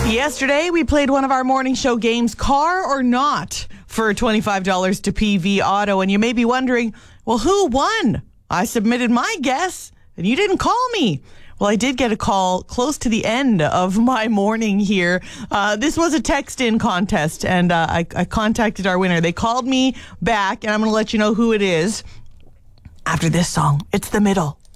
Yesterday, we played one of our morning show games, Car or Not, for $25 to PV Auto. And you may be wondering, well, who won? I submitted my guess, and you didn't call me. Well, I did get a call close to the end of my morning here. This was a text-in contest, and I contacted our winner. They called me back, and I'm going to let you know who it is after this song. It's The Middle.